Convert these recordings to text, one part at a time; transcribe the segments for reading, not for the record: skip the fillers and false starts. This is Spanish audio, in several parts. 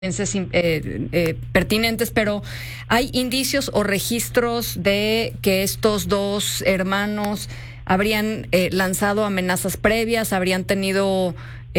pertinentes, pero ¿hay indicios o registros de que estos dos hermanos habrían lanzado amenazas previas, habrían tenido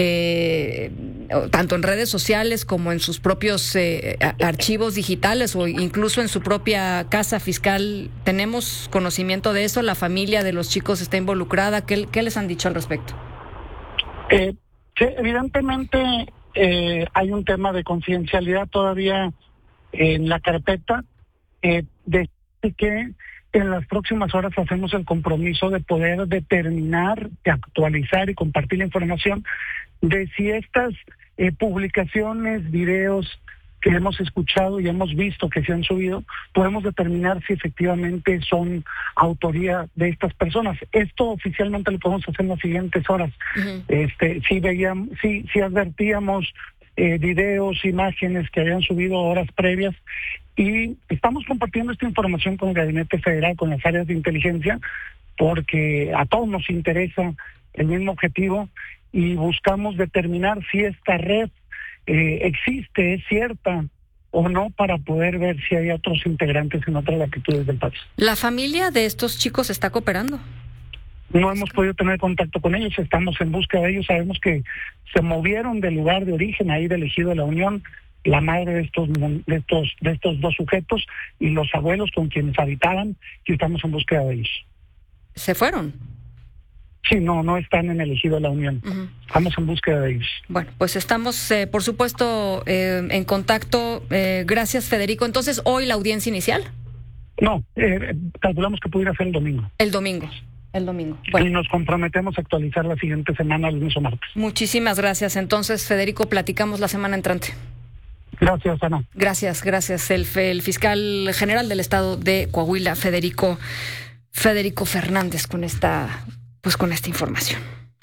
tanto en redes sociales como en sus propios archivos digitales o incluso en su propia casa fiscal? ¿Tenemos conocimiento de eso? ¿La familia de los chicos está involucrada? ¿Qué les han dicho al respecto? Sí, evidentemente hay un tema de confidencialidad todavía en la carpeta, de que en las próximas horas hacemos el compromiso de poder determinar, de actualizar y compartir la información de si estas publicaciones, videos que hemos escuchado y hemos visto que se han subido, podemos determinar si efectivamente son autoría de estas personas. Esto oficialmente lo podemos hacer en las siguientes horas. Uh-huh. Si advertíamos videos, imágenes que habían subido horas previas, y estamos compartiendo esta información con el Gabinete Federal, con las áreas de inteligencia, porque a todos nos interesa el mismo objetivo y buscamos determinar si esta red existe, es cierta o no, para poder ver si hay otros integrantes en otras latitudes del país. ¿La familia de estos chicos está cooperando? No hemos podido tener contacto con ellos, estamos en búsqueda de ellos. Sabemos que se movieron del lugar de origen, ahí del Ejido de la Unión, la madre de estos dos sujetos y los abuelos con quienes habitaban, y estamos en búsqueda de ellos. ¿Se fueron? Sí, no están en el Ejido de la Unión. Uh-huh. Estamos en búsqueda de ellos. Bueno, pues estamos, por supuesto, en contacto. Gracias, Federico. Entonces, ¿hoy la audiencia inicial? No, calculamos que pudiera ser el domingo. El domingo. Bueno. Y nos comprometemos a actualizar la siguiente semana, lunes o martes. Muchísimas gracias. Entonces, Federico, platicamos la semana entrante. Gracias, Ana. Gracias. El fiscal general del estado de Coahuila, Federico Fernández, con esta información.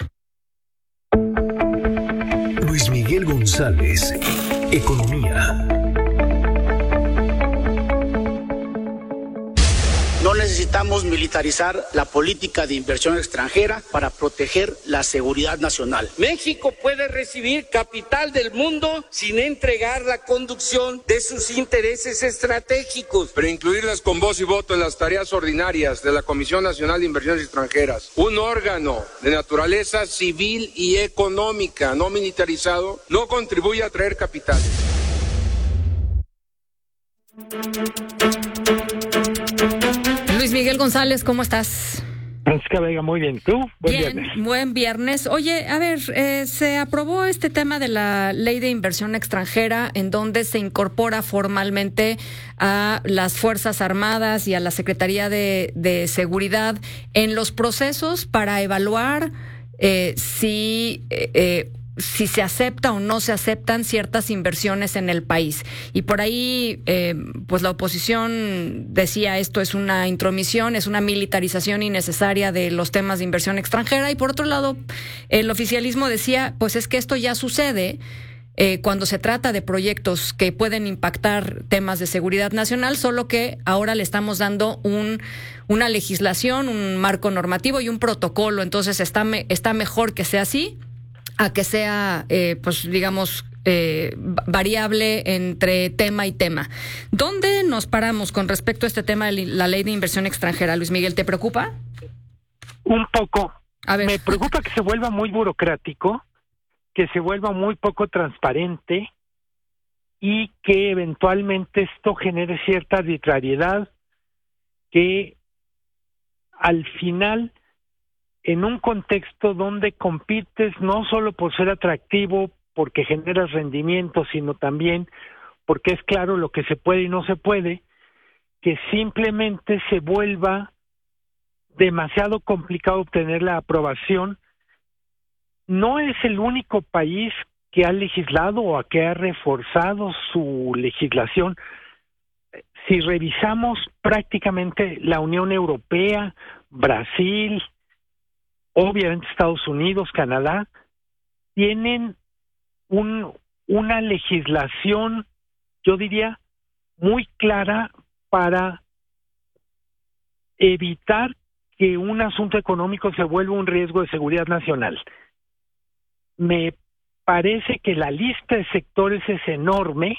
Luis Miguel González, Economía. No necesitamos militarizar la política de inversión extranjera para proteger la seguridad nacional. México puede recibir capital del mundo sin entregar la conducción de sus intereses estratégicos. Pero incluirlas con voz y voto en las tareas ordinarias de la Comisión Nacional de Inversiones Extranjeras, un órgano de naturaleza civil y económica no militarizado, no contribuye a atraer capitales. Luis Miguel González, ¿cómo estás? Francisca Vega, muy bien. ¿Tú? Buen viernes. Oye, a ver, se aprobó este tema de la Ley de Inversión Extranjera, en donde se incorpora formalmente a las Fuerzas Armadas y a la Secretaría de Seguridad en los procesos para evaluar si se acepta o no se aceptan ciertas inversiones en el país. Y por ahí, pues la oposición decía esto es una intromisión, es una militarización innecesaria de los temas de inversión extranjera. Y por otro lado, el oficialismo decía, pues es que esto ya sucede cuando se trata de proyectos que pueden impactar temas de seguridad nacional, solo que ahora le estamos dando una legislación, un marco normativo y un protocolo. Entonces está mejor que sea así a que sea, variable entre tema y tema. ¿Dónde nos paramos con respecto a este tema de la Ley de Inversión Extranjera? Luis Miguel, ¿te preocupa? Un poco. A ver. Me preocupa que se vuelva muy burocrático, que se vuelva muy poco transparente y que eventualmente esto genere cierta arbitrariedad que al final, en un contexto donde compites no solo por ser atractivo, porque generas rendimiento, sino también porque es claro lo que se puede y no se puede, que simplemente se vuelva demasiado complicado obtener la aprobación. No es el único país que ha legislado o que ha reforzado su legislación. Si revisamos prácticamente la Unión Europea, Brasil, obviamente Estados Unidos, Canadá, tienen una legislación, yo diría, muy clara para evitar que un asunto económico se vuelva un riesgo de seguridad nacional. Me parece que la lista de sectores es enorme